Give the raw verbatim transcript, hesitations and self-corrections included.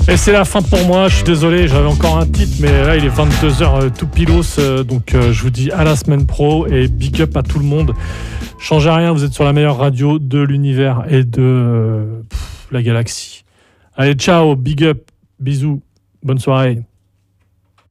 Et c'est la fin pour moi, je suis désolé, j'avais encore un titre, mais là il est vingt-deux heures euh, tout pilos, euh, donc euh, je vous dis à la semaine pro et big up à tout le monde. Changez rien, vous êtes sur la meilleure radio de l'univers et de euh, pff, la galaxie. Allez, ciao, big up, bisous, bonne soirée.